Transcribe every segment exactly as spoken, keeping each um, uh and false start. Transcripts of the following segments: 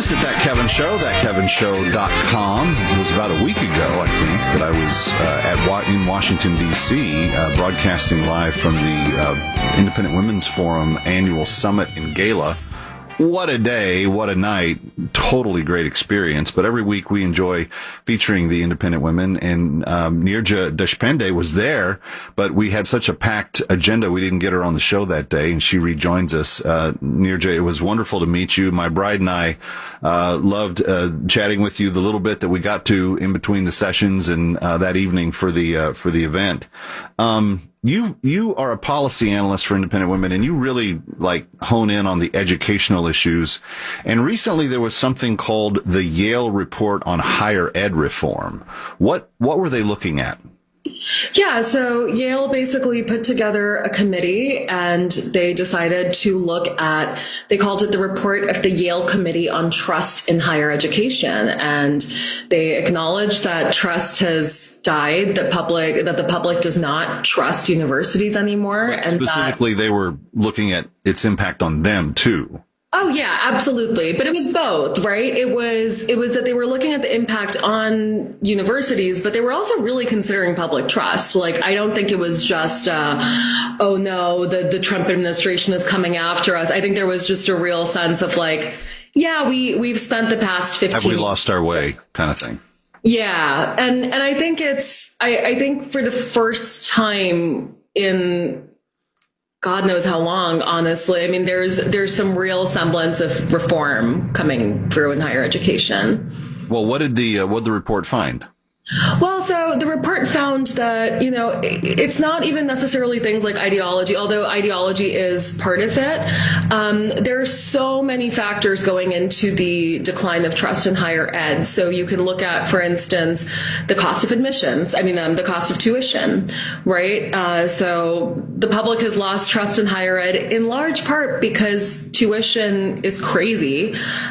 us at That Kevin Show, that kevin show dot com. It was about a week ago, I think, that I was uh, at wa- in Washington, D C, uh, broadcasting live from the uh, Independent Women's Forum annual summit and gala. What a day, what a night. Totally great experience. But every week we enjoy featuring the independent women, and um, Nirja Deshpande was there, but we had such a packed agenda we didn't get her on the show that day, and she rejoins us. Uh, Nirja, it was wonderful to meet you. My bride and I uh, loved uh, chatting with you the little bit that we got to in between the sessions and uh, that evening for the uh, for the event. Um, You you are a policy analyst for independent women, and you really like hone in on the educational issues. And recently there was something called the Yale Report on Higher Ed Reform. What what were they looking at? Yeah, so Yale basically put together a committee, and they decided to look at, they called it the report of the Yale Committee on Trust in Higher Education. And they acknowledged that trust has died, that public, that the public does not trust universities anymore. But and specifically, that, they were looking at its impact on them too. Oh yeah, absolutely. But it was both, right? It was, it was that they were looking at the impact on universities, but they were also really considering public trust. Like, I don't think it was just, uh, oh no, the, the Trump administration is coming after us. I think there was just a real sense of like, yeah, we, we've spent the past fifteen. Have we lost our way kind of thing? Yeah. And, and I think it's, I, I think for the first time in God knows how long, honestly. I mean, there's there's some real semblance of reform coming through in higher education. Well, what did the uh, what did the report find? Well, so the report found that, you know, it's not even necessarily things like ideology, although ideology is part of it. Um, there are so many factors going into the decline of trust in higher ed. So you can look at, for instance, the cost of admissions. I mean, um, the cost of tuition, right? Uh, so the public has lost trust in higher ed in large part because tuition is crazy.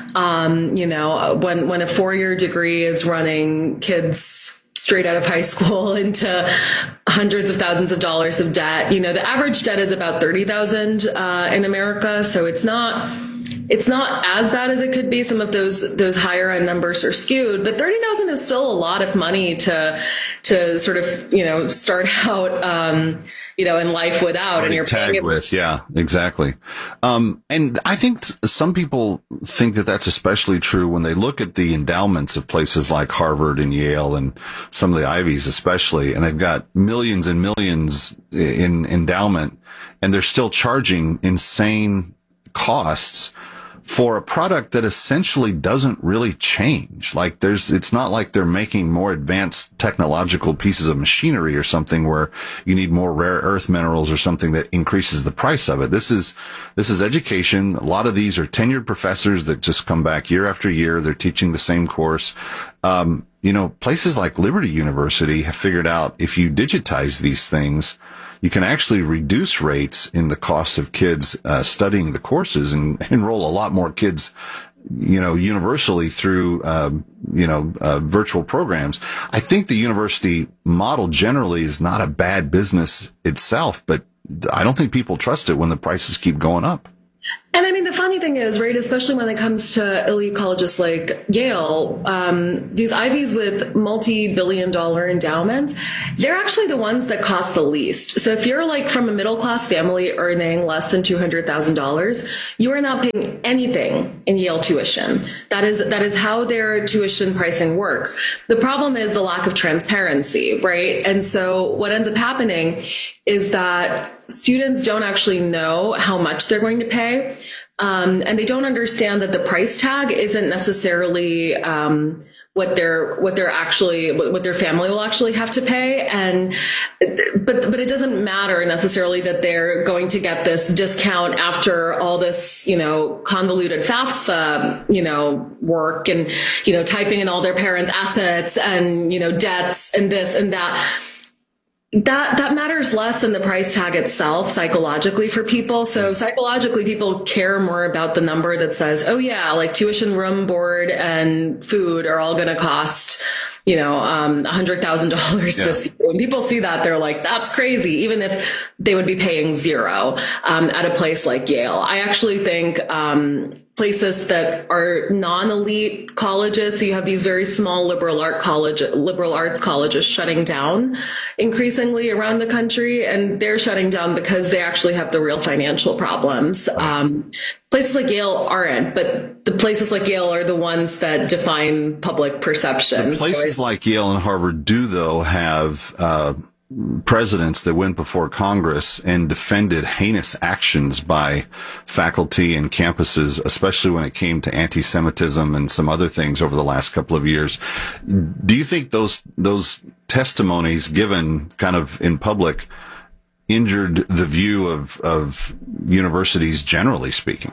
Um, you know, when, when a four-year degree is running kids straight out of high school into hundreds of thousands of dollars of debt. You know, the average debt is about thirty thousand uh, in America. So it's not, it's not as bad as it could be. Some of those, those higher end numbers are skewed, but thirty thousand is still a lot of money to, to sort of, you know, start out, um, you know, in life without, and you're tagged with. Yeah, exactly. Um, and I think some people think that that's especially true when they look at the endowments of places like Harvard and Yale and some of the Ivies especially, and they've got millions and millions in endowment, and they're still charging insane costs for a product that essentially doesn't really change. Like there's, it's not like they're making more advanced technological pieces of machinery or something where you need more rare earth minerals or something that increases the price of it. This is, this is education. A lot of these are tenured professors that just come back year after year. They're teaching the same course. Um, you know, places like Liberty University have figured out if you digitize these things, you can actually reduce rates in the cost of kids uh, studying the courses and enroll a lot more kids, you know, universally through, um, you know, uh, virtual programs. I think the university model generally is not a bad business itself, but I don't think people trust it when the prices keep going up. And I mean, the funny thing is, right, especially when it comes to elite colleges like Yale, um, these Ivies with multi-billion dollar endowments, they're actually the ones that cost the least. So if you're like from a middle class family earning less than two hundred thousand dollars, you are not paying anything in Yale tuition. That is, that is how their tuition pricing works. The problem is the lack of transparency, right? And so what ends up happening is that students don't actually know how much they're going to pay. Um, and they don't understand that the price tag isn't necessarily, um, what they're, what they're actually, what their family will actually have to pay. And, but, but it doesn't matter necessarily that they're going to get this discount after all this, you know, convoluted FAFSA, you know, work and, you know, typing in all their parents' assets and, you know, debts and this and that. That that matters less than the price tag itself psychologically for people. So psychologically, people care more about the number that says, oh yeah, like tuition, room, board, and food are all going to cost, you know, um, one hundred thousand dollars Yeah. this year. When people see that, they're like, that's crazy, even if they would be paying zero um, at a place like Yale. I actually think um, places that are non-elite colleges. So you have these very small liberal art college, liberal arts colleges shutting down increasingly around the country. And they're shutting down because they actually have the real financial problems. Um, places like Yale aren't, but the places like Yale are the ones that define public perception. The places so I, like Yale and Harvard do, though, have, uh, presidents that went before Congress and defended heinous actions by faculty and campuses, especially when it came to anti-Semitism and some other things over the last couple of years. Do you think those those testimonies given kind of in public injured the view of, of universities generally speaking?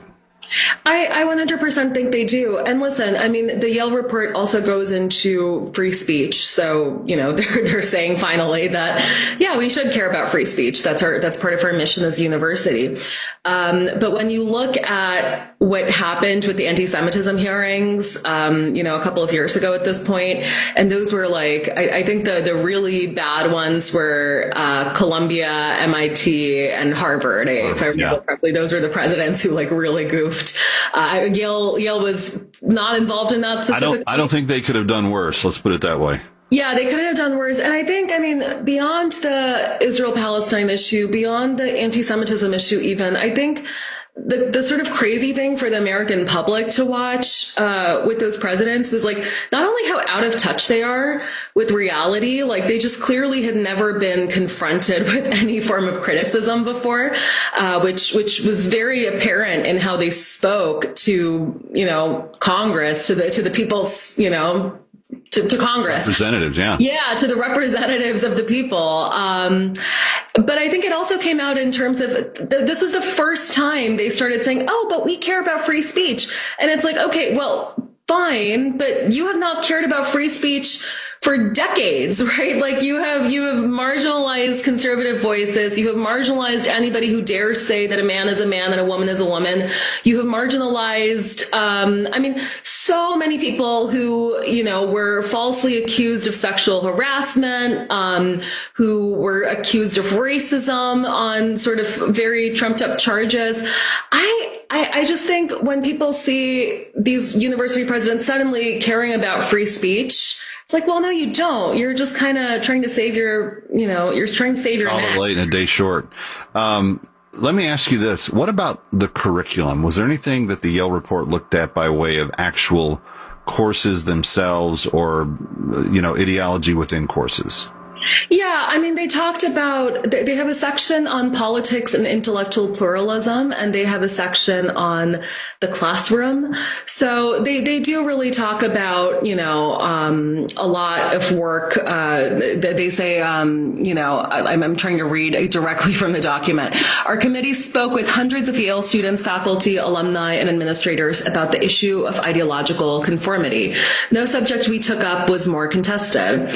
I, I one hundred percent think they do. And listen, I mean, the Yale report also goes into free speech. So, you know, they're, they're saying finally that, yeah, we should care about free speech. That's our, that's part of our mission as a university. Um, but when you look at what happened with the anti-Semitism hearings, um, you know, a couple of years ago at this point, and those were like, I, I think the, the really bad ones were, uh, Columbia, M I T, and Harvard. If I remember yeah. correctly, those were the presidents who like really goofed. Uh, Yale, Yale was not involved in that specifically. I don't, I don't think they could have done worse. Let's put it that way. Yeah, they couldn't have done worse. And I think, I mean, beyond the Israel-Palestine issue, beyond the anti-Semitism issue even, I think the, the sort of crazy thing for the American public to watch uh, with those presidents was like not only how out of touch they are with reality, like they just clearly had never been confronted with any form of criticism before, uh, which which was very apparent in how they spoke to, you know, Congress, to the to the people's, you know, To, to Congress. Representatives, yeah. Yeah, to the representatives of the people. Um, but I think it also came out in terms of, th- this was the first time they started saying, oh, but we care about free speech. And it's like, okay, well, fine, but you have not cared about free speech for decades, right? Like you have, you have marginalized conservative voices. You have marginalized anybody who dares say that a man is a man and a woman is a woman. You have marginalized, um, I mean, so many people who, you know, were falsely accused of sexual harassment, um, who were accused of racism on sort of very trumped up charges. I, I, I just think when people see these university presidents suddenly caring about free speech, it's like, well, no, you don't. You're just kind of trying to save your, you know, you're trying to save your neck. All late and a day short. Um, let me ask you this. What about the curriculum? Was there anything that the Yale report looked at by way of actual courses themselves or, you know, ideology within courses? Yeah, I mean, they talked about, they have a section on politics and intellectual pluralism, and they have a section on the classroom. So they, they do really talk about, you know, um, a lot of work. Uh, they say, um, you know, I, I'm trying to read directly from the document. Our committee spoke with hundreds of Yale students, faculty, alumni, and administrators about the issue of ideological conformity. No subject we took up was more contested.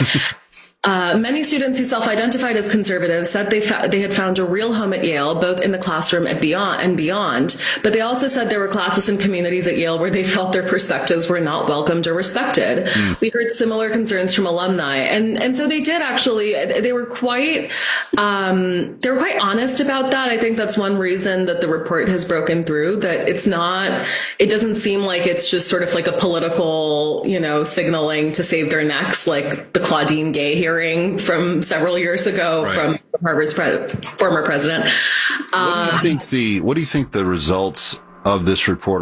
Uh, many students who self-identified as conservative said they fa- they had found a real home at Yale, both in the classroom and beyond, and beyond. But they also said there were classes and communities at Yale where they felt their perspectives were not welcomed or respected. Mm. We heard similar concerns from alumni, and and so they did actually. They were quite um, they were quite honest about that. I think that's one reason that the report has broken through. That it's not. It doesn't seem like it's just sort of like a political, you know, signaling to save their necks, like the Claudine Gay hearing from several years ago right. from Harvard's pre- former president. What do you think the What do you think the results of this report